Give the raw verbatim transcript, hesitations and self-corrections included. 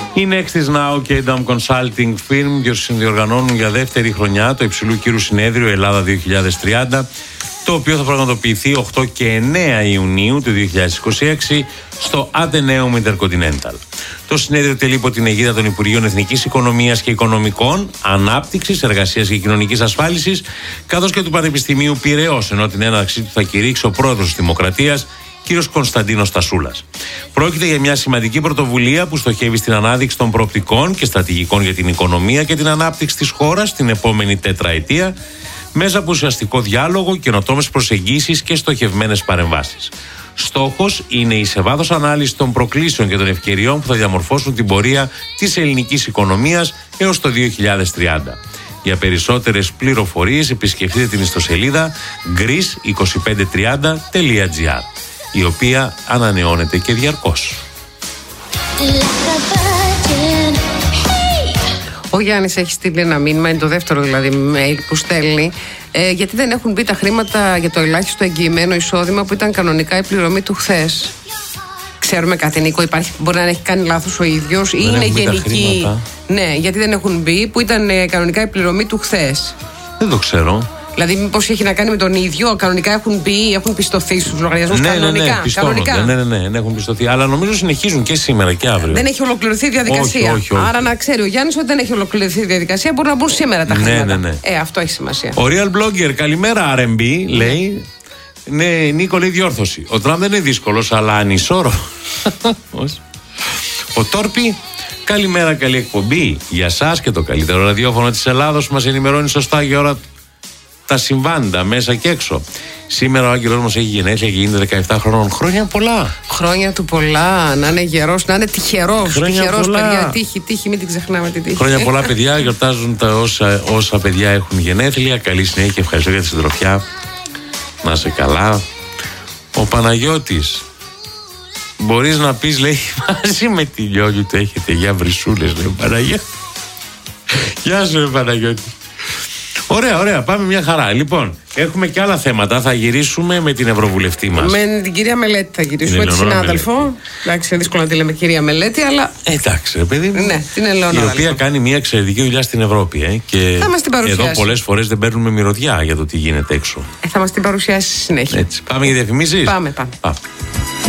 Η Nextis Now και η Dam Consulting Firm συνδιοργανώνουν για δεύτερη χρονιά το Υψηλού Κύρου Συνέδριο Ελλάδα δύο χιλιάδες τριάντα, το οποίο θα πραγματοποιηθεί οκτώ και εννέα Ιουνίου του δύο χιλιάδες είκοσι έξι στο Atheneum Intercontinental. Το συνέδριο τελεί υπό την αιγίδα των Υπουργείων Εθνικής Οικονομίας και Οικονομικών, Ανάπτυξης, Εργασίας και Κοινωνικής Ασφάλισης, καθώς και του Πανεπιστημίου Πειραιώς, ενώ την έναρξή του θα κηρύξει ο πρόεδρος της Δημοκρατίας, κ. Κωνσταντίνος Τασούλας. Πρόκειται για μια σημαντική πρωτοβουλία που στοχεύει στην ανάδειξη των προοπτικών και στρατηγικών για την οικονομία και την ανάπτυξη της χώρας την επόμενη τετραετία, μέσα από ουσιαστικό διάλογο, καινοτόμες προσεγγίσεις και στοχευμένες παρεμβάσεις. Στόχος είναι η σε βάθος ανάλυση των προκλήσεων και των ευκαιριών που θα διαμορφώσουν την πορεία της ελληνικής οικονομίας έως το δύο χιλιάδες τριάντα. Για περισσότερες πληροφορίες επισκεφτείτε την ιστοσελίδα γκρις είκοσι πέντε τριάντα τελεία τζι άρ, η οποία ανανεώνεται και διαρκώς. Ο Γιάννης έχει στείλει ένα μήνυμα, είναι το δεύτερο δηλαδή mail που στέλνει, ε, γιατί δεν έχουν μπει τα χρήματα για το ελάχιστο εγγυημένο εισόδημα που ήταν κανονικά η πληρωμή του χθες. Ξέρουμε κάτι, Νίκο, υπάρχει, μπορεί να έχει κάνει λάθος ο ίδιος ή είναι γενική. Ναι, γιατί δεν έχουν μπει που ήταν ε, κανονικά η πληρωμή του χθες. Δεν το ξέρω. Δηλαδή, μήπως έχει να κάνει με τον ίδιο, κανονικά έχουν μπει, έχουν πιστωθεί στους λογαριασμούς. Ναι, κανονικά. Ναι, ναι, κανονικά. Ναι, ναι, ναι, ναι, έχουν πιστωθεί. Αλλά νομίζω συνεχίζουν και σήμερα και αύριο. Δεν έχει ολοκληρωθεί η διαδικασία. Όχι, όχι, όχι. Άρα να ξέρει ο Γιάννης ότι δεν έχει ολοκληρωθεί η διαδικασία, μπορούν να μπουν σήμερα τα χρήματα. Ναι, ναι, ναι. Ε, αυτό έχει σημασία. Ο Real Blogger, καλημέρα αρ εμ μπι, λέει. Ναι, Νίκο, λέει διόρθωση. Ο Τραμπ δεν είναι δύσκολος, αλλά ανισόρο. Ο Τόρπι, καλημέρα, καλή εκπομπή. Για σας και το καλύτερο ραδιόφωνο της Ελλάδος που μας ενημερώνει σωστά για ώρα τα συμβάντα μέσα και έξω. Σήμερα ο Άγγελος μας έχει γενέθλια και γίνεται δεκαεπτά χρόνων. Χρόνια πολλά. Χρόνια του πολλά. Να είναι γερός, να είναι τυχερός. Τυχερός, παιδιά. Τύχη, τύχη, μην την ξεχνάμε την τύχη. Χρόνια πολλά, παιδιά. Γιορτάζουν τα όσα, όσα παιδιά έχουν γενέθλια. Καλή συνέχεια και ευχαριστώ για τη συντροφιά. Να είσαι καλά. Ο Παναγιώτης. Μπορείς να πεις, λέει, μαζί με τη Λιώγη του έχετε για βρυσούλες, λέει ο Παναγιώτη. Γεια σου, ρε Παναγιώτη. Ωραία, ωραία, πάμε μια χαρά. Λοιπόν, έχουμε και άλλα θέματα. Θα γυρίσουμε με την Ευρωβουλευτή μας. Με την κυρία Μελέτη θα γυρίσουμε, τη συνάδελφο. Εντάξει, είναι δύσκολο να τη λέμε κυρία Μελέτη, αλλά. Εντάξει, ρε παιδί μου. Ναι, την Ελεονόρα. Η οποία λοιπόν κάνει μια εξαιρετική δουλειά στην Ευρώπη. Ε, και θα μας την παρουσιάσει. Εδώ πολλές φορές δεν παίρνουμε μυρωδιά για το τι γίνεται έξω. Ε, θα μας την παρουσιάσει στη συνέχεια. Έτσι. Πάμε για διαφημίσεις. Πάμε, πάμε. πάμε.